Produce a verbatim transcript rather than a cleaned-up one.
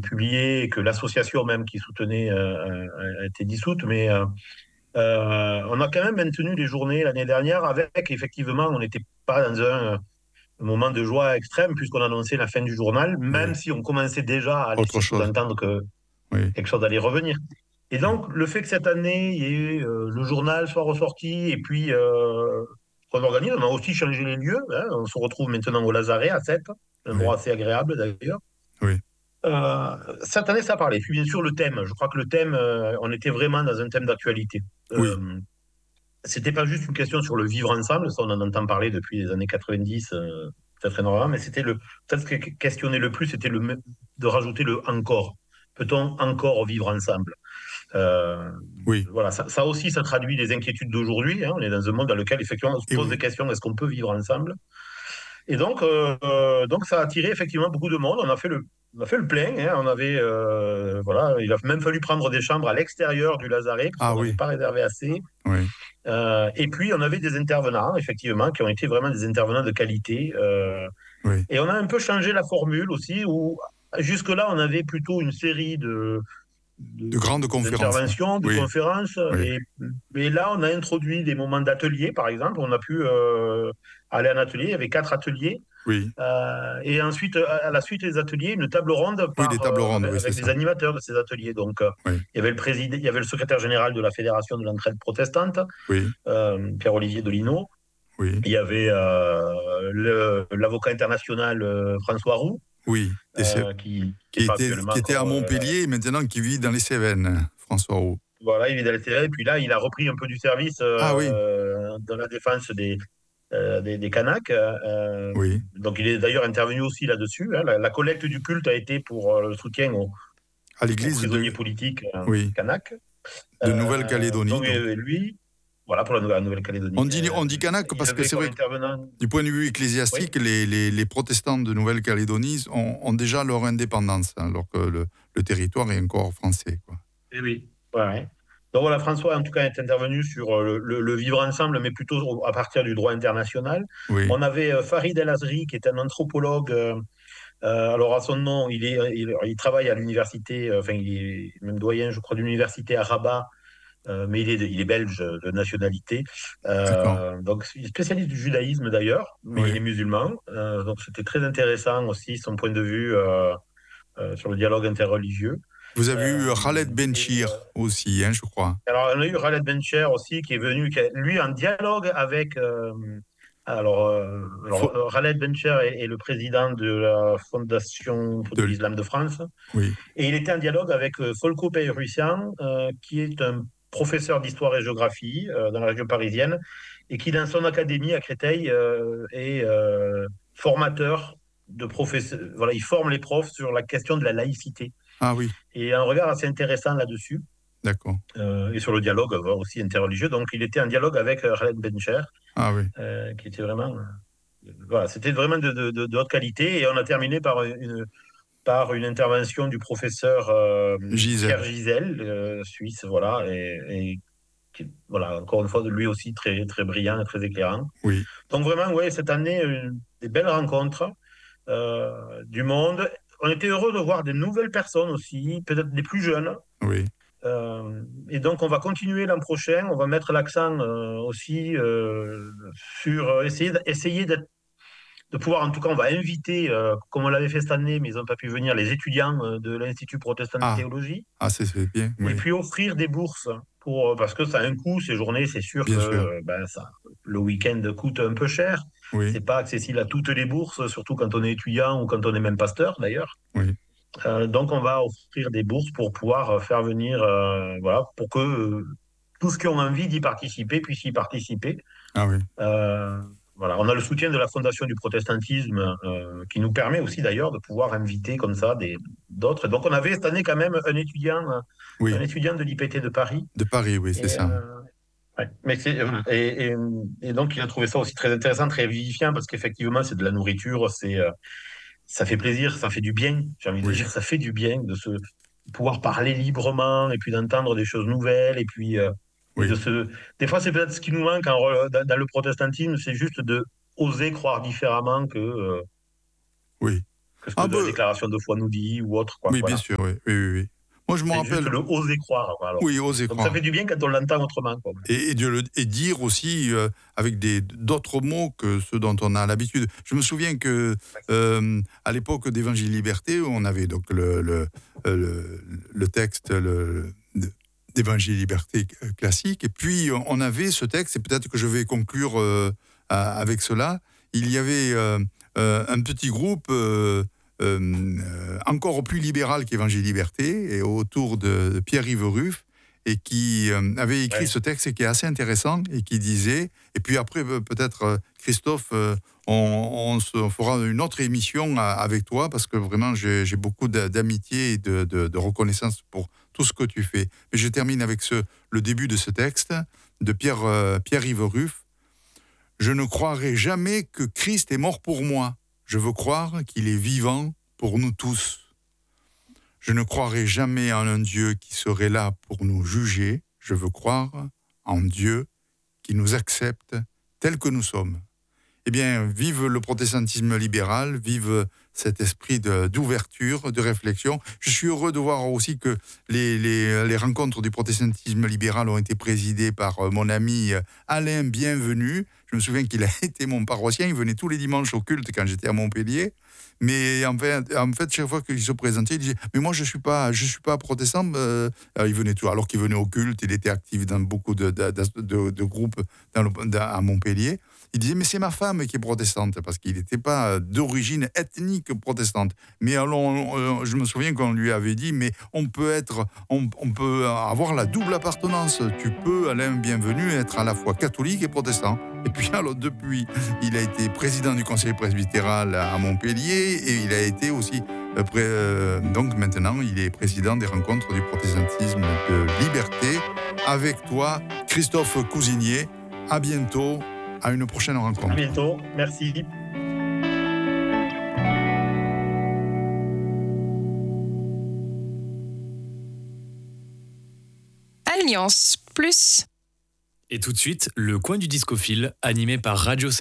publié et que l'association même qui soutenait euh, a, a été dissoute, mais euh, euh, on a quand même maintenu les journées l'année dernière avec, effectivement, on n'était pas dans un, un moment de joie extrême puisqu'on annonçait la fin du journal, même Oui. si on commençait déjà à Autre laisser chose. sous-entendre que Oui. quelque chose allait revenir. Et Oui. donc, le fait que cette année, il y ait, euh, le journal soit ressorti et puis euh, qu'on organise, on a aussi changé les lieux. Hein. On se retrouve maintenant au Lazaret à Sète, un Oui. endroit assez agréable d'ailleurs. Oui. Euh, cette année, ça parlait. Puis bien sûr, le thème. Je crois que le thème, euh, on était vraiment dans un thème d'actualité. Oui. Euh, c'était pas juste une question sur le vivre ensemble, ça on en entend parler depuis les années quatre-vingt-dix, euh, peut-être énormément, mais c'était le, peut-être ce qui questionnait le plus, c'était le, de rajouter le encore. Peut-on encore vivre ensemble? Euh, Oui. voilà, ça, ça aussi, ça traduit les inquiétudes d'aujourd'hui. Hein. On est dans un monde dans lequel, effectivement, on se Et pose oui. des questions, est-ce qu'on peut vivre ensemble? Et donc, euh, euh, donc, ça a attiré effectivement beaucoup de monde. On a fait le, on a fait le plein. Hein. On avait, euh, voilà, il a même fallu prendre des chambres à l'extérieur du Lazaret parce Ah qu'on n'avait oui. pas réservé assez. Oui. Euh, et puis, on avait des intervenants, effectivement, qui ont été vraiment des intervenants de qualité. Euh, Oui. et on a un peu changé la formule aussi, où jusque-là, on avait plutôt une série de, De de- grandes conférences. d'interventions, de Oui. conférences. Oui. Et, et là, on a introduit des moments d'atelier, par exemple. On a pu euh, aller en atelier. Il y avait quatre ateliers. Oui. Euh, et ensuite, à la suite des ateliers, une table ronde Oui, des par, tables euh, rondes, avec, oui, c'est avec les ça. animateurs de ces ateliers. Donc, euh, Oui. il y avait le président, il y avait le secrétaire général de la Fédération de l'entraide protestante, Oui. euh, Pierre-Olivier Delino. Oui. Il y avait euh, le- l'avocat international euh, François Roux, Oui. Et c'est euh, qui qui qui est pas était, actuellement qui était à encore. euh, Montpellier et maintenant qui vit dans les Cévennes, François Roux. voilà, il est dans les télé, et puis là, il a repris un peu du service Ah oui. euh, dans la défense des, euh, des, des Kanaks. Euh, Oui. donc, il est d'ailleurs intervenu aussi là-dessus. Hein. La, la collecte du culte a été pour euh, le soutien aux, À aux l'église prisonniers de, politiques euh, oui, Kanaks. de Euh, Nouvelle-Calédonie, donc, donc. euh, lui, voilà, pour la Nouvelle- On Nouvelle-Calédonie. dit, Euh, on dit Kanak il y parce que avait c'est comme vrai que intervenant. du point de vue Oui, ecclésiastique, les, les, les protestants de Nouvelle-Calédonie ont, ont déjà leur indépendance, hein, alors que le, le territoire est encore français, quoi. eh oui. Ouais, ouais. Donc voilà, François, en tout cas, est intervenu sur euh, le, le- le vivre ensemble, mais plutôt au- à partir du droit international. Oui. On avait euh, Farid El Azri, qui est un anthropologue. euh, euh, alors, à son nom, il, est, il, il travaille à l'université, euh, enfin, il est même doyen, je crois, de l'université à Rabat, euh, mais il est, il est belge de nationalité. D'accord. Euh, donc, il est spécialiste du judaïsme d'ailleurs, mais il est Oui. musulman. Euh, donc, c'était très intéressant aussi son point de vue euh, euh, sur le dialogue interreligieux. Vous avez eu Euh, Khaled et, euh, Benchir aussi, hein, je crois. alors, on a eu Khaled Bencher aussi, qui est venu, qui est, lui, en dialogue avec. Euh, alors, euh, alors, Faut- euh, Khaled Bencher est, est le président de la Fondation pour de de, l'Islam de France. oui. Et il était en dialogue avec euh, Folco Peyrussian, euh, qui est un professeur d'histoire et géographie euh, dans la région parisienne, et qui, dans son académie à Créteil, euh, est euh, formateur de professeurs. Voilà, il forme les profs sur la question de la laïcité. Ah oui, Et un regard assez intéressant là-dessus d'accord. euh, et sur le dialogue euh, aussi interreligieux. Donc, il était en dialogue avec euh, Khaled Bencher, Ah oui. euh, qui était vraiment, euh, voilà, c'était vraiment de, de, de, de haute qualité. Et on a terminé par une, par une intervention du professeur euh, Pierre Gisèle. Gisèle, euh, suisse, voilà, et, et qui, voilà, encore une fois, de lui aussi très, très brillant, très éclairant. Oui. Donc, vraiment, ouais, cette année, une- des belles rencontres euh, du monde. On était heureux de voir des nouvelles personnes aussi, peut-être des plus jeunes. Oui. Euh, et donc, on va continuer l'an prochain. On va mettre l'accent euh, aussi euh, sur euh, essayer, d- essayer d'être, de pouvoir, en tout cas, on va inviter, euh, comme on l'avait fait cette année, mais ils n'ont pas pu venir, les étudiants euh, de l'Institut protestant de Ah. théologie, Ah, c'est c'est bien, et oui. puis offrir des bourses. Pour, euh, parce que ça a un coût, ces journées, c'est sûr que Bien sûr. euh, ben, ça, le week-end coûte un peu cher. Oui. C'est pas accessible à toutes les bourses, surtout quand on est étudiant ou quand on est même pasteur, d'ailleurs. Oui. Euh, donc, on va offrir des bourses pour pouvoir euh, faire venir, euh, voilà, pour que euh, tous ceux qui ont envie d'y participer puissent y participer. Ah oui. Euh, voilà, on a le soutien de la Fondation du protestantisme euh, qui nous permet aussi d'ailleurs de pouvoir inviter comme ça des d'autres. Donc, on avait cette année quand même un étudiant, euh, un Oui. étudiant de l'I P T de Paris. De Paris, oui, c'est Et, ça. euh, ouais. Mais c'est, euh, et, et, et donc, il a trouvé ça aussi très intéressant, très vivifiant, parce qu'effectivement, c'est de la nourriture, c'est euh, ça fait plaisir, ça fait du bien. J'ai envie de Oui. dire, ça fait du bien de se pouvoir parler librement et puis d'entendre des choses nouvelles et puis euh, et de Oui. se. Des fois, c'est peut-être ce qui nous manque en re- dans, dans le protestantisme, c'est juste de oser croire différemment que. euh, Oui. que ce que Ah la bah, déclaration de foi nous dit ou autre, quoi. oui, bien Voilà. sûr, oui, oui, oui, oui. Moi, je me C'est juste rappelle, le oser croire. Quoi, alors. oui, oser Donc ça croire. fait du bien quand on l'entend autrement. Quoi. Et, et, de le- et dire aussi euh, avec des, d'autres mots que ceux dont on a l'habitude. Je me souviens que euh, à l'époque d'Évangile Liberté, on avait donc le, le, euh, le, le texte le, d'Évangile Liberté classique, et puis on avait ce texte, et peut-être que je vais conclure euh, avec cela. Il y avait euh, euh, un petit groupe euh, euh, encore plus libéral qu'Évangile Liberté, et autour de Pierre-Yves Ruff, et qui euh, avait écrit Ouais. ce texte qui est assez intéressant et qui disait, et puis après peut-être euh, Christophe, euh, on, on se fera une autre émission avec toi parce que vraiment j'ai, j'ai beaucoup d'amitié et de, de, de reconnaissance pour tout ce que tu fais. Mais je termine avec ce, le début de ce texte de Pierre, euh, Pierre-Yves Ruff. Je ne croirai jamais que Christ est mort pour moi. Je veux croire qu'il est vivant pour nous tous. Je ne croirai jamais en un Dieu qui serait là pour nous juger. Je veux croire en Dieu qui nous accepte tels que nous sommes. Eh bien, vive le protestantisme libéral, vive cet esprit de, d'ouverture, de réflexion. Je suis heureux de voir aussi que les, les, les rencontres du protestantisme libéral ont été présidées par mon ami Alain Bienvenu. Je me souviens qu'il a été mon paroissien, il venait tous les dimanches au culte quand j'étais à Montpellier. Mais en fait, en fait, chaque fois qu'il se présentait, il disait « Mais moi, je ne suis pas, je suis pas protestant. Euh, » Il venait tout, alors qu'il venait au culte, il était actif dans beaucoup de, de, de, de groupes dans le, dans, à Montpellier. Il disait « Mais c'est ma femme qui est protestante. » Parce qu'il n'était pas d'origine ethnique protestante. Mais alors, je me souviens qu'on lui avait dit « Mais on peut, être, on, on peut avoir la double appartenance. Tu peux, Alain Bienvenu, être à la fois catholique et protestant. » Et puis alors, depuis, il a été président du conseil presbytéral à Montpellier et il a été aussi, euh, pré, euh, donc maintenant, il est président des rencontres du protestantisme de liberté. Avec toi, Christophe Cousinier. À bientôt, à une prochaine rencontre. À bientôt, merci. Alliance Plus. Et tout de suite, le coin du discophile, animé par Radio